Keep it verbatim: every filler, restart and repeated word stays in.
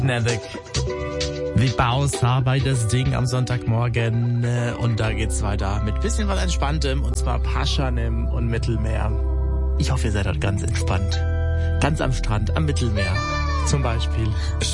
Nevik. The Baus bei das Ding am Sonntagmorgen und da geht's weiter mit bisschen was Entspanntem und zwar Paschanim und Mittelmeer. Ich hoffe, ihr seid dort ganz entspannt. Ganz am Strand, am Mittelmeer zum Beispiel.